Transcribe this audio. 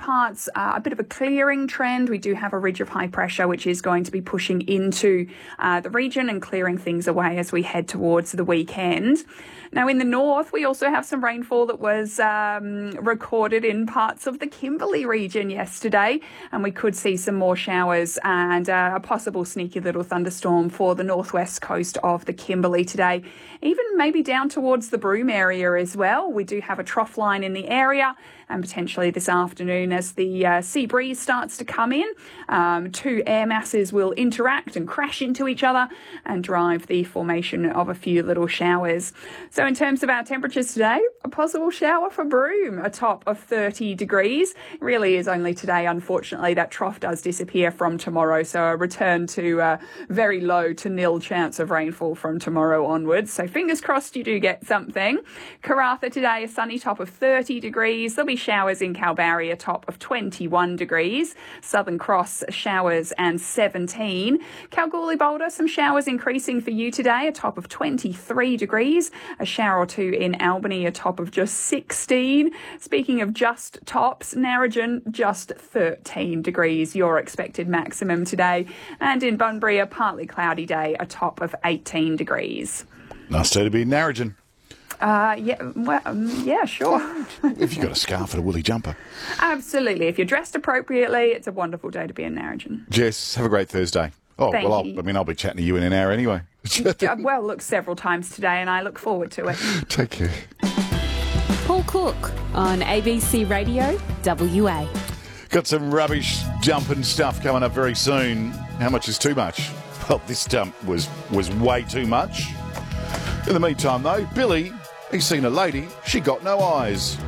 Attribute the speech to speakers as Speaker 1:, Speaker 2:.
Speaker 1: parts, a bit of a clearing trend. We do have a ridge of high pressure, which is going to be pushing into the region and clearing things away as we head towards the weekend. Now, in the north, we also have some rainfall that was recorded in parts of the Kimberley region yesterday, and we could see some more showers and a possible sneaky little thunderstorm for the northwest coast of the Kimberley today, even maybe down towards the Broome area as well. We do have a trough line in the area, and potentially this afternoon as the sea breeze starts to come in, two air masses will interact and crash into each other and drive the formation of a few little showers. So in terms of our temperatures today, a possible shower for Broome, a top of 30 degrees. It really is only today, unfortunately. That trough does disappear from tomorrow, so a return to very low to nil chance of rainfall from tomorrow onwards. So fingers crossed you do get something. Karratha today, a sunny top of 30 degrees. There'll be showers in Kalbarri, a top of 21 degrees. Southern Cross, showers and 17. Kalgoorlie Boulder, some showers increasing for you today, a top of 23 degrees. A shower or two in Albany, a top of just 16. Speaking of just tops, Narrogin, just 13 degrees, your expected maximum today. And in Bunbury, a partly cloudy day, a top of 18 degrees.
Speaker 2: Nice day to be in Narrogin.
Speaker 1: Yeah, sure.
Speaker 2: If you've got a scarf and a woolly jumper.
Speaker 1: Absolutely. If you're dressed appropriately, it's a wonderful day to be in Narrogin.
Speaker 2: Jess, have a great Thursday. Oh,
Speaker 1: Thank
Speaker 2: well,
Speaker 1: you.
Speaker 2: I'll be chatting to you in an hour anyway.
Speaker 1: Well, look, several times today, and I look forward to it.
Speaker 2: Take care.
Speaker 3: Paul Cook on ABC Radio WA.
Speaker 2: Got some rubbish jumping stuff coming up very soon. How much is too much? Well, this dump was way too much. In the meantime, though, Billy, he's seen a lady, she got no eyes.